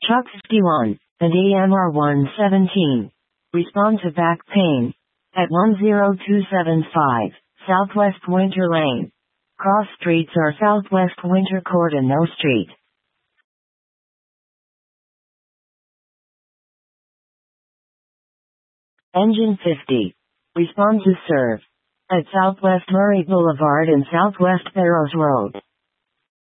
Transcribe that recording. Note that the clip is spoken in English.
Truck 51 and AMR 117. Respond to back pain. At 10275, Southwest Winter Lane. Cross streets are Southwest Winter Court and No Street. Engine 50. Respond to serve. At Southwest Murray Boulevard and Southwest Barrows Road.